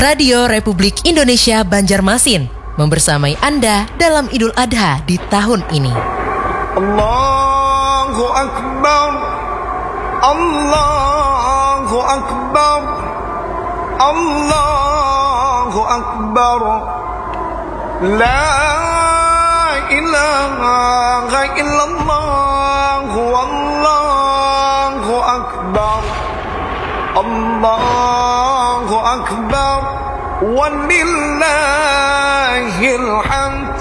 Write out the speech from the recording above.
Radio Republik Indonesia Banjarmasin membersamai Anda dalam Idul Adha di tahun ini. Allahu Akbar, Allahu Akbar, Allahu Akbar, La ilaha illallah, Wallahu Akbar, Allahu Akbar, Walillahil hamd.